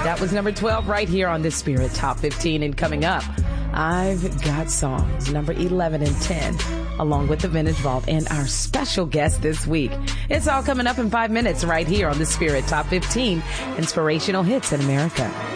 That was number 12 right here on the Spirit Top 15. And coming up, I've Got Songs, number 11 and 10, along with the Vintage Vault and our special guest this week. It's all coming up in 5 minutes right here on the Spirit Top 15, Inspirational Hits in America.